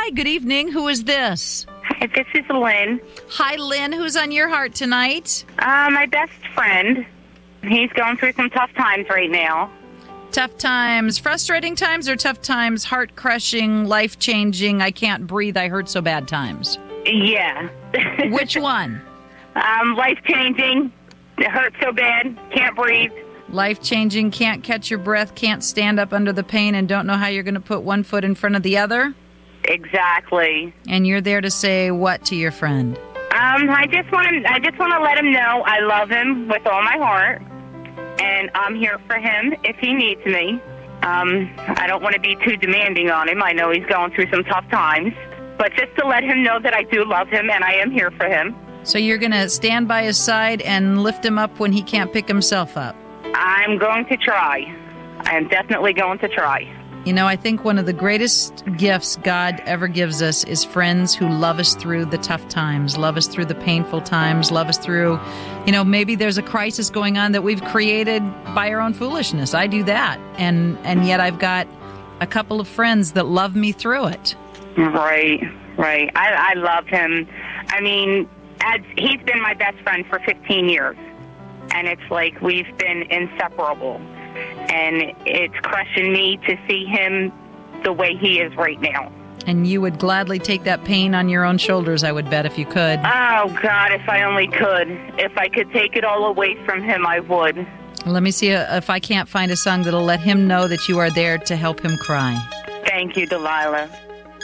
Hi, good evening. Who is this? Hi, this is Lynn. Hi, Lynn. Who's on your heart tonight? My best friend. He's going through some tough times right now. Tough times, frustrating times, or tough times, heart-crushing, life-changing, I can't breathe, I hurt so bad times? Yeah. Which one? Life-changing. It hurts so bad. Can't breathe. Life-changing, can't catch your breath, can't stand up under the pain, and don't know how you're going to put one foot in front of the other? Exactly. And you're there to say what to your friend? I just want to let him know I love him with all my heart, and I'm here for him if he needs me. I don't want to be too demanding on him. I know he's going through some tough times, but just to let him know that I do love him and I am here for him. So you're going to stand by his side and lift him up when he can't pick himself up? I'm going to try. I am definitely going to try. You know, I think one of the greatest gifts God ever gives us is friends who love us through the tough times, love us through the painful times, love us through, maybe there's a crisis going on that we've created by our own foolishness. I do that. And yet I've got a couple of friends that love me through it. Right. I love him. I mean, he's been my best friend for 15 years. And it's like we've been inseparable. And it's crushing me to see him the way he is right now. And you would gladly take that pain on your own shoulders, I would bet, if you could. Oh, God, if I only could. If I could take it all away from him, I would. Let me see if I can't find a song that'll let him know that you are there to help him cry. Thank you, Delilah.